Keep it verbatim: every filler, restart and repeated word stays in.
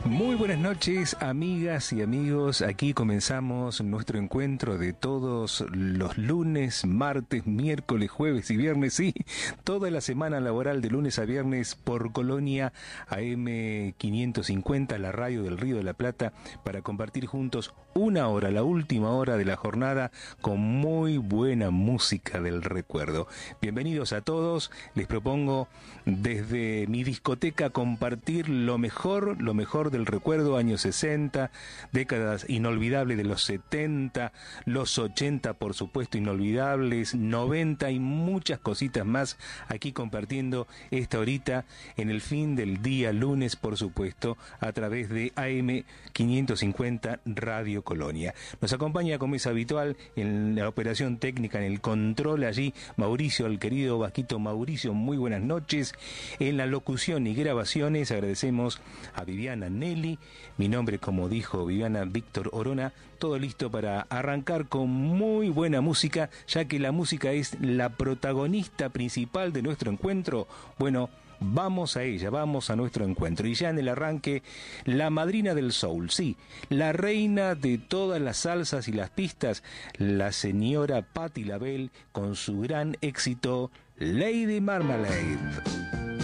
Muy buenas noches, amigas y amigos. Aquí comenzamos nuestro encuentro de todos los lunes, martes, miércoles, jueves y viernes. Sí, toda la semana laboral de lunes a viernes por Colonia A M quinientos cincuenta, la radio del Río de la Plata, para compartir juntos una hora, la última hora de la jornada, con muy buena música del recuerdo. Bienvenidos a todos. Les propongo desde mi discoteca compartir lo mejor, lo mejor del recuerdo, años sesenta, décadas inolvidables de los setenta, los ochenta, por supuesto, inolvidables, noventa y muchas cositas más, aquí compartiendo esta horita en el fin del día lunes, por supuesto, a través de A M quinientos cincuenta Radio Colonia. Nos acompaña, como es habitual, en la operación técnica, en el control allí, Mauricio, el querido Vasquito Mauricio. Muy buenas noches. En la locución y grabaciones agradecemos a Viviana Nelly, mi nombre, como dijo Viviana, Víctor Orona. Todo listo para arrancar con muy buena música, ya que la música es la protagonista principal de nuestro encuentro. Bueno, vamos a ella, vamos a nuestro encuentro. Y ya en el arranque, la madrina del soul, sí, la reina de todas las salsas y las pistas, la señora Patti LaBelle, con su gran éxito, Lady Marmalade.